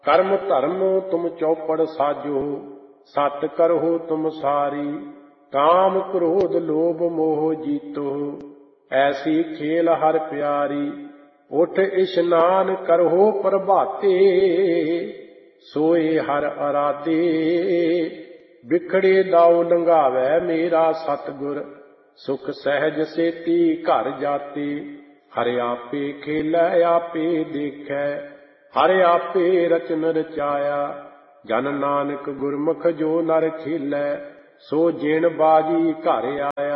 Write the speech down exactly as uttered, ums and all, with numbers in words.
ਕਰਮ ਧਰਮ ਤੁਮ ਚੌਪੜ ਸਾਜੋ, ਸਤ ਕਰਹੁ ਤੁਮ ਸਾਰੀ। ਕਾਮ ਕ੍ਰੋਧ ਲੋਭ ਮੋਹ ਜੀਤੋ, ਐਸੀ ਖੇਲ ਹਰ ਪਿਆਰੀ। ਉਠ ਇਸ਼ਨਾਨ ਕਰਹੁ ਪ੍ਰਭਾਤੇ, ਸੋਏ ਹਰ ਅਰਾਧੇ। ਬਿਖੜੇ ਦਾਉ ਲੰਘਾਵੈ ਮੇਰਾ ਸਤਿਗੁਰ, ਸੁਖ ਸਹਿਜ ਸੇਤੀ ਘਰ ਜਾਤੇ। ਹਰਿ ਆਪੇ ਖੇਲੈ ਆਪੇ ਦੇਖੈ, ਹਰਿ ਆਪੇ ਰਚਨ ਰਚਾਇਆ। ਜਨ ਨਾਨਕ ਗੁਰਮੁਖ ਜੋ ਨਰ ਖੇਲੈ, ਸੋ ਜਿਣ ਬਾਜੀ ਘਰ ਆਇਆ।